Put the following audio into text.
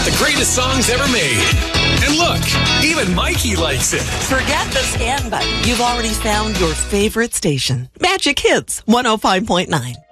got the greatest songs ever made. And look, even Mikey likes it. Forget the scan button. You've already found your favorite station. Magic Hits 105.9.